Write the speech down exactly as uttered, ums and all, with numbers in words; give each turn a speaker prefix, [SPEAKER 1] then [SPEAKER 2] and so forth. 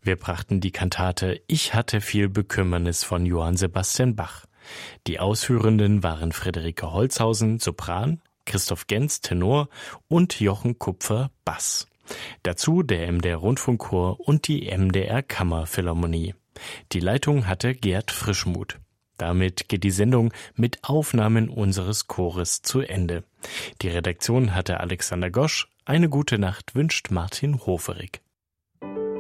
[SPEAKER 1] Wir brachten die Kantate »Ich hatte viel Bekümmernis« von Johann Sebastian Bach. Die Ausführenden waren Friederike Holzhausen, Sopran, Christoph Genz, Tenor und Jochen Kupfer, Bass. Dazu der M D R-Rundfunkchor und die M D R-Kammerphilharmonie. Die Leitung hatte Gerd Frischmuth. Damit geht die Sendung mit Aufnahmen unseres Chores zu Ende. Die Redaktion hatte Alexander Gosch. Eine gute Nacht wünscht Martin Hoferig.